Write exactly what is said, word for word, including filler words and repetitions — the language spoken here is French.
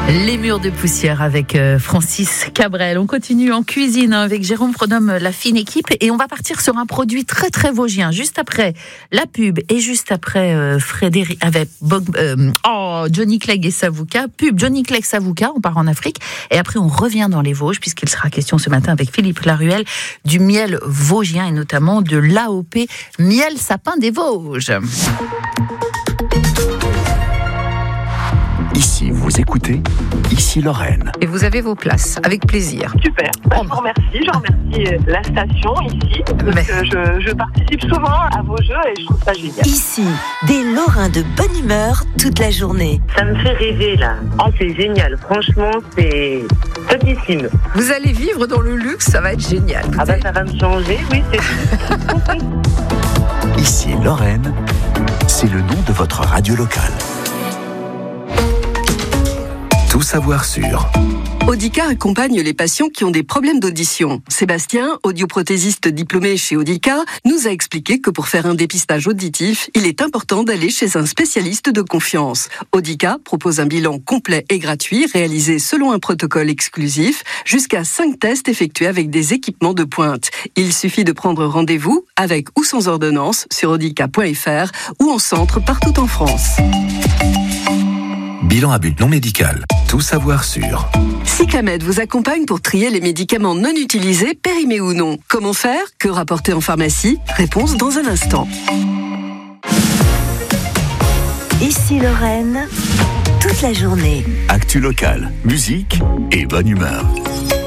Les murs de poussière avec Francis Cabrel. On continue en cuisine avec Jérôme Pronome, la fine équipe, et on va partir sur un produit très très vosgien. Juste après la pub et juste après euh, Frédéric avec Bog, euh, oh, Johnny Clegg et Savouka. Pub Johnny Clegg Savouka, on part en Afrique et après on revient dans les Vosges puisqu'il sera question ce matin avec Philippe Laruelle du miel vosgien et notamment de l'A O P Miel Sapin des Vosges. Ici, vous écoutez, ici Lorraine. Et vous avez vos places, avec plaisir. Super, bah, je vous remercie, je remercie la station ici, parce Mais... que je, je participe souvent à vos jeux et je trouve ça génial. Ici, des Lorrains de bonne humeur toute la journée. Ça me fait rêver là, oh c'est génial, franchement c'est topissime. Vous allez vivre dans le luxe, ça va être génial. Ah bah ça va me changer, oui c'est Ici Lorraine, c'est le nom de votre radio locale. Tout savoir sur. Audica accompagne les patients qui ont des problèmes d'audition. Sébastien, audioprothésiste diplômé chez Audica, nous a expliqué que pour faire un dépistage auditif, il est important d'aller chez un spécialiste de confiance. Audica propose un bilan complet et gratuit réalisé selon un protocole exclusif, jusqu'à cinq tests effectués avec des équipements de pointe. Il suffit de prendre rendez-vous avec ou sans ordonnance sur audica point f r ou en centre partout en France. Bilan à but non médical. Tout savoir sur. Cyclamed vous accompagne pour trier les médicaments non utilisés, périmés ou non. Comment faire? Que rapporter en pharmacie? Réponse dans un instant. Ici Lorraine, toute la journée. Actu locale, musique et bonne humeur.